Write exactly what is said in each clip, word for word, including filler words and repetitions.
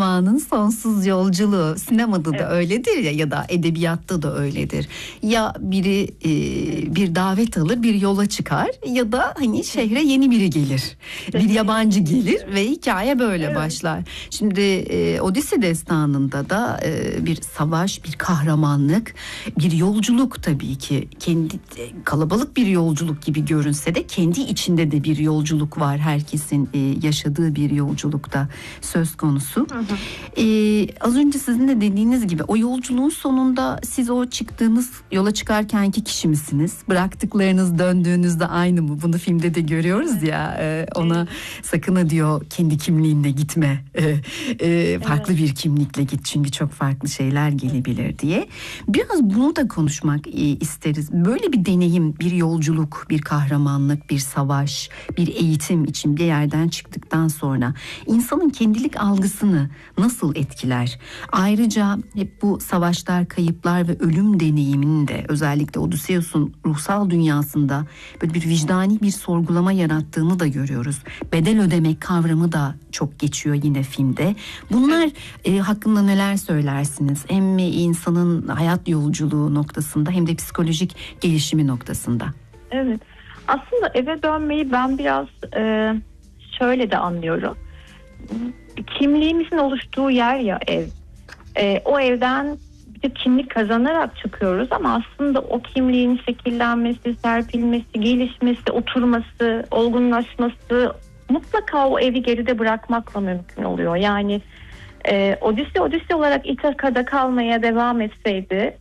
kahramanın sonsuz yolculuğu. Sinemada da evet. öyledir ya, ya da edebiyatta da öyledir. Ya biri e, bir davet alır, bir yola çıkar, ya da hani şehre yeni biri gelir. Bir yabancı gelir ve hikaye böyle evet. başlar. Şimdi e, Odise destanında da e, bir savaş, bir kahramanlık, bir yolculuk tabii ki. Kendi kalabalık bir yolculuk gibi görünse de kendi içinde de bir yolculuk var. Herkesin e, yaşadığı bir yolculukta söz konusu. Hı hı. E, az önce sizin de dediğiniz gibi o yolculuğun sonunda siz o çıktığınız yola çıkarkenki kişi misiniz? Bıraktıklarınız döndüğünüzde aynı mı? Bunu filmde de görüyoruz evet. ya. E, ona evet. sakın ha diyor, kendi kimliğinle gitme. E, e, farklı evet. bir kimlikle git, çünkü çok farklı şeyler gelebilir diye. Biraz bunu da konuşmak e, isteriz. Böyle bir deneyim, bir yolculuk, bir kahramanlık, bir savaş, bir eğitim için bir yerden çıktıktan sonra insanın kendilik algısını nasıl etkiler? Ayrıca hep bu savaşlar, kayıplar ve ölüm deneyiminin de özellikle Odysseus'un ruhsal dünyasında böyle bir vicdani bir sorgulama yarattığını da görüyoruz. Bedel ödemek kavramı da çok geçiyor yine filmde. Bunlar e, hakkında neler söylersiniz? Hem insanın hayat yolculuğu noktasında hem de psikolojik gelişimi noktasında. Evet. Aslında eve dönmeyi ben biraz e, şöyle de anlıyorum. Kimliğimizin oluştuğu yer ya ev. E, o evden bir kimlik kazanarak çıkıyoruz ama aslında o kimliğin şekillenmesi, serpilmesi, gelişmesi, oturması, olgunlaşması mutlaka o evi geride bırakmakla mümkün oluyor. Yani e, Odise Odise olarak İthaka'da kalmaya devam etseydi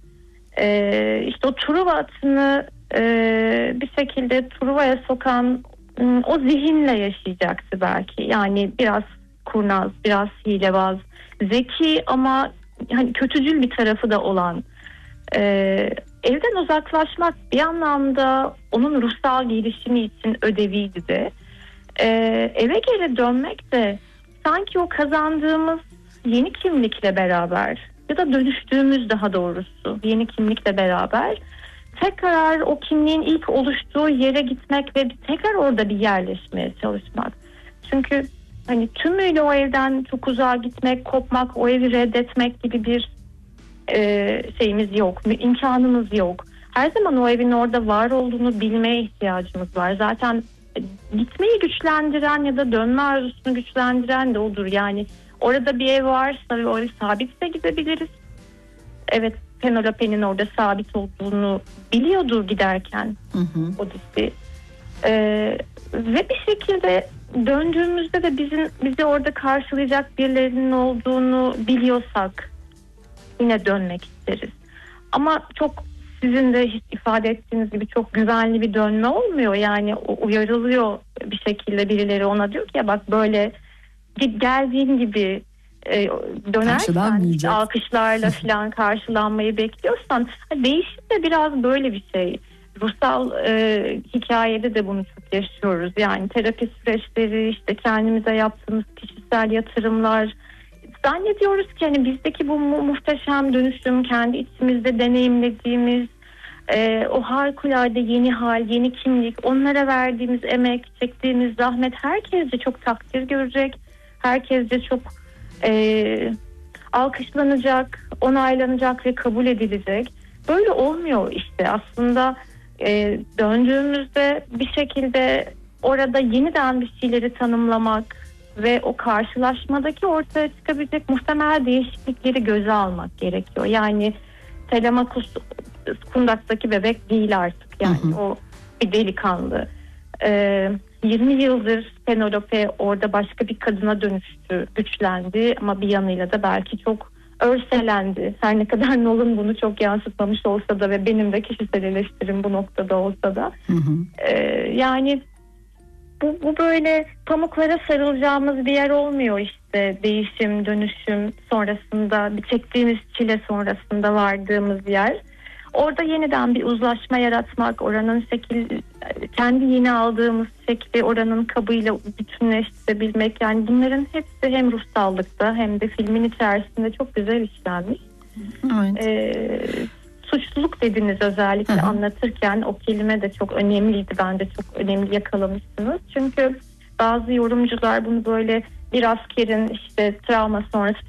e, işte o Truva atını e, bir şekilde Truva'ya sokan o zihinle yaşayacaktı belki. Yani biraz kurnaz, biraz hilebaz, zeki ama hani kötücül bir tarafı da olan. Ee, evden uzaklaşmak bir anlamda onun ruhsal gelişimi için ödeviydi de. Ee, eve geri dönmek de sanki o kazandığımız yeni kimlikle beraber ya da dönüştüğümüz, daha doğrusu yeni kimlikle beraber tekrar o kimliğin ilk oluştuğu yere gitmek ve tekrar orada bir yerleşmeye çalışmak. Çünkü hani tümüyle o evden çok uzağa gitmek, kopmak, o evi reddetmek gibi bir e, şeyimiz yok, imkanımız yok. Her zaman o evin orada var olduğunu bilmeye ihtiyacımız var. Zaten gitmeyi güçlendiren ya da dönme arzusunu güçlendiren de odur. Yani orada bir ev varsa ve o ev sabitse gidebiliriz. Evet, Penelope'nin orada sabit olduğunu biliyordur giderken hı hı. Odysseus. Ee, ve bir şekilde döndüğümüzde de bizim bizi orada karşılayacak birilerinin olduğunu biliyorsak yine dönmek isteriz. Ama çok, sizin de ifade ettiğiniz gibi çok güvenli bir dönme olmuyor. Yani uyarılıyor bir şekilde birileri, ona diyor ki ya bak böyle geldiğin gibi e, dönersen işte alkışlarla falan karşılanmayı bekliyorsan, değişim de biraz böyle bir şey. Ruhsal e, hikayede de bunu çok yaşıyoruz. Yani terapi süreçleri, işte kendimize yaptığımız kişisel yatırımlar. Zannediyoruz ki hani bizdeki bu mu- muhteşem dönüşüm, kendi içimizde deneyimlediğimiz e, o harikulade yeni hal, yeni kimlik, onlara verdiğimiz emek, çektiğimiz zahmet herkesce çok takdir görecek. Herkesce çok e, alkışlanacak, onaylanacak ve kabul edilecek. Böyle olmuyor işte. Aslında e, döndüğümüzde bir şekilde orada yeniden bir şeyleri tanımlamak ve o karşılaşmadaki ortaya çıkabilecek muhtemel değişiklikleri göze almak gerekiyor. Yani Telemakus kundaktaki bebek değil artık. Yani hı hı. o bir delikanlı. Ee, yirmi yıldır Penelope orada başka bir kadına dönüştü, güçlendi ama bir yanıyla da belki çok örselendi. Her ne kadar Nolan bunu çok yansıtmamış olsa da ve benim de kişisel eleştirim bu noktada olsa da. Hı hı. Ee, yani bu, bu böyle pamuklara sarılacağımız bir yer olmuyor işte, değişim, dönüşüm sonrasında, bir çektiğimiz çile sonrasında vardığımız yer. Orada yeniden bir uzlaşma yaratmak, oranın şekil, kendi yeni aldığımız şekli oranın kabıyla bütünleştirebilmek, yani bunların hepsi hem ruhsallıkta hem de filmin içerisinde çok güzel işlenmiş. Evet. Ee, suçluluk dediniz özellikle Hı-hı. anlatırken, o kelime de çok önemliydi, bence çok önemli yakalamışsınız. Çünkü bazı yorumcular bunu böyle bir askerin işte travma sonrası